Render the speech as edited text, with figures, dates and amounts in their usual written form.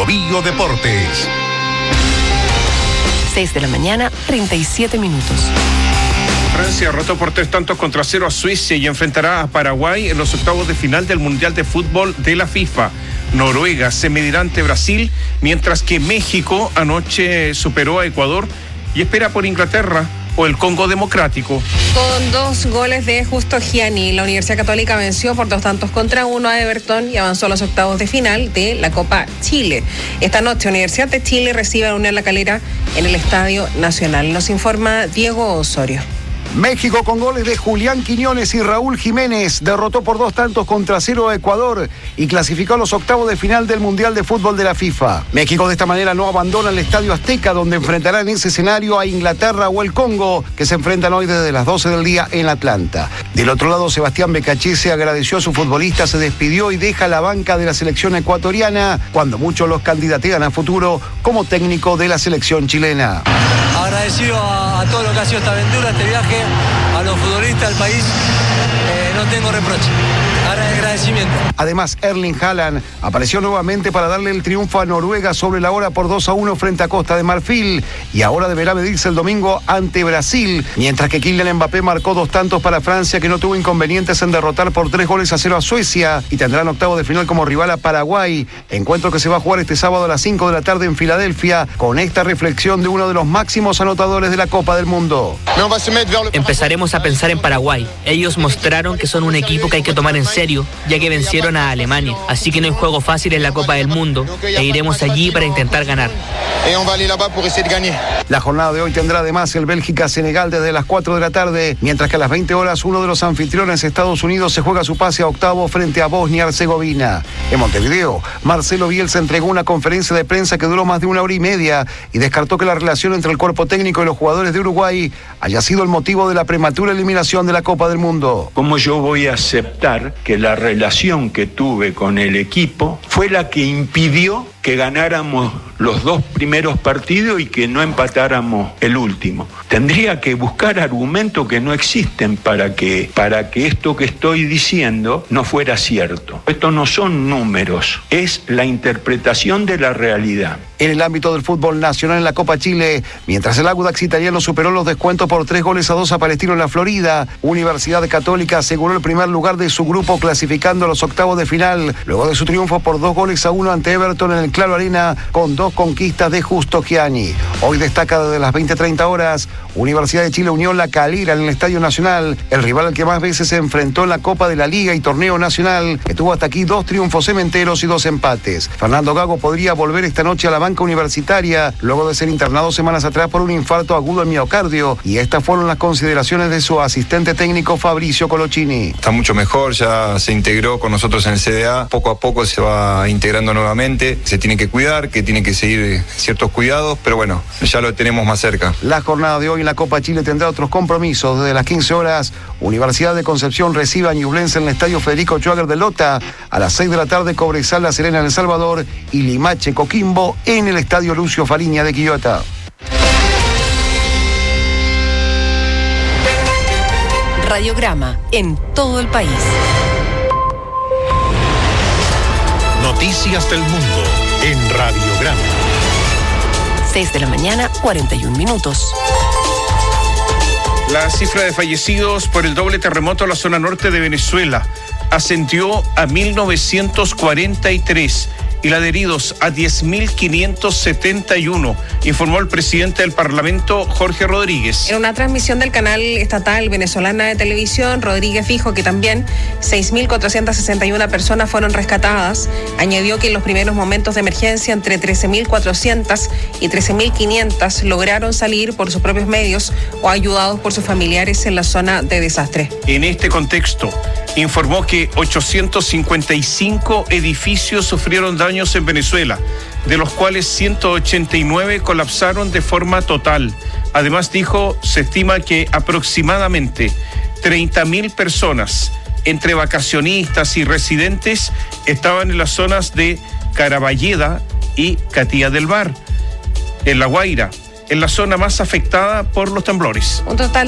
Bio Deportes. 6 de la mañana, 37 minutos. Francia derrotó por 3-0 a Suecia y enfrentará a Paraguay en los octavos de final del Mundial de Fútbol de la FIFA. Noruega se medirá ante Brasil, mientras que México anoche superó a Ecuador y espera por Inglaterra o el Congo Democrático. Con 2 goles de Justo Gianni, la Universidad Católica venció por 2-1 a Everton y avanzó a los octavos de final de la Copa Chile. Esta noche, Universidad de Chile recibe a Unión La Calera en el Estadio Nacional. Nos informa Diego Osorio. México, con goles de Julián Quiñones y Raúl Jiménez, derrotó por 2-0 a Ecuador y clasificó a los octavos de final del Mundial de Fútbol de la FIFA. México de esta manera no abandona el Estadio Azteca, donde enfrentará en ese escenario a Inglaterra o el Congo, que se enfrentan hoy desde las 12 del día en Atlanta. Del otro lado, Sebastián Becachese agradeció a su futbolista, se despidió y deja la banca de la selección ecuatoriana, cuando muchos los candidatean a futuro como técnico de la selección chilena. Agradecido a todo lo que ha sido esta aventura, este viaje, a los futbolistas, al país, no tengo reproche. Agradecimiento. Además, Erling Haaland apareció nuevamente para darle el triunfo a Noruega sobre la hora por 2-1 frente a Costa de Marfil, y ahora deberá medirse el domingo ante Brasil, mientras que Kylian Mbappé marcó 2 tantos para Francia, que no tuvo inconvenientes en derrotar por 3-0 a Suecia, y tendrán octavo de final como rival a Paraguay, encuentro que se va a jugar este sábado a las 5 de la tarde en Filadelfia, con esta reflexión de uno de los máximos anotadores de la Copa del Mundo. Empezaremos a pensar en Paraguay. Ellos mostraron que son un equipo que hay que tomar en serio, ya que vencieron a Alemania. Así que no hay juego fácil en la Copa del Mundo e iremos allí para intentar ganar. La jornada de hoy tendrá además el Bélgica-Senegal desde las 4 de la tarde, mientras que a las 20 horas uno de los anfitriones, Estados Unidos, se juega su pase a octavo frente a Bosnia-Herzegovina. En Montevideo, Marcelo Bielsa entregó una conferencia de prensa que duró más de 1 hora y media y descartó que la relación entre el cuerpo técnico y los jugadores de Uruguay haya sido el motivo de la prematura eliminación de la Copa del Mundo. ¿Cómo yo voy a aceptar que la relación que tuve con el equipo fue la que impidió que ganáramos los 2 primeros partidos y que no empatáramos el último? Tendría que buscar argumentos que no existen para que esto que estoy diciendo no fuera cierto. Esto no son números, es la interpretación de la realidad. En el ámbito del fútbol nacional en la Copa Chile, mientras el Audax italiano superó los descuentos por 3-2 a Palestino en la Florida, Universidad Católica aseguró el primer lugar de su grupo clasificando a los octavos de final, luego de su triunfo por 2-1 ante Everton en el Claro Arena, con 2 conquistas de Justo Gianni. Hoy destaca desde las 20:30 horas, Universidad de Chile Unión La Calera en el Estadio Nacional, el rival al que más veces se enfrentó en la Copa de la Liga y Torneo Nacional, que tuvo hasta aquí 2 triunfos cementeros y 2 empates. Fernando Gago podría volver esta noche a la banca universitaria, luego de ser internado semanas atrás por un infarto agudo al miocardio, y estas fueron las consideraciones de su asistente técnico Fabricio Colochini. Está mucho mejor, ya se integró con nosotros en el CDA, poco a poco se va integrando nuevamente, se tiene que cuidar, que tiene que seguir ciertos cuidados, pero bueno, ya lo tenemos más cerca. La jornada de hoy en la Copa Chile tendrá otros compromisos. Desde las 15 horas, Universidad de Concepción recibe a Ñublense en el Estadio Federico Schwager de Lota. A las 6 de la tarde, Cobresal La Serena en El Salvador y Limache Coquimbo en el Estadio Lucio Fariña de Quillota. Radiograma en todo el país. Noticias del mundo en Radiograma. 6 de la mañana, 41 minutos. La cifra de fallecidos por el doble terremoto en la zona norte de Venezuela ascendió a 1.943 y la de heridos a 10.571, informó el presidente del Parlamento, Jorge Rodríguez. En una transmisión del canal estatal venezolana de televisión, Rodríguez dijo que también 6.461 personas fueron rescatadas. Añadió que en los primeros momentos de emergencia, entre 13.400 y 13.500 lograron salir por sus propios medios o ayudados por sus familiares en la zona de desastre. En este contexto, informó que 855 edificios sufrieron daños en Venezuela, de los cuales 189 colapsaron de forma total. Además, dijo, se estima que aproximadamente 30.000 personas, entre vacacionistas y residentes, estaban en las zonas de Caraballeda y Catía del Bar, en La Guaira, en la zona más afectada por los temblores. Un total